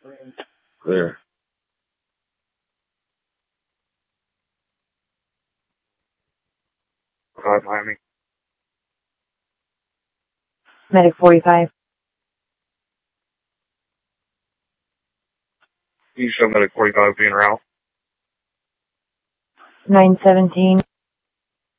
Clear. Miami. Medic 45. You show Medic 45 being Ralph. 917.